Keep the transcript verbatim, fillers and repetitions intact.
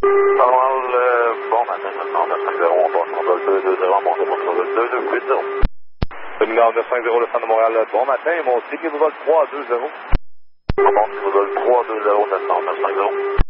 Montréal, euh, bon matin, maintenant, neuf cinq zéro, on passe en vol deux deux zéro, monte pour deux deux huit zéro. Une garde neuf cinq zéro, le centre de Montréal, bon matin, mon ticket vous vol trois deux zéro. On monte, vous vol trois deux zéro, sept cent, neuf cinq zéro.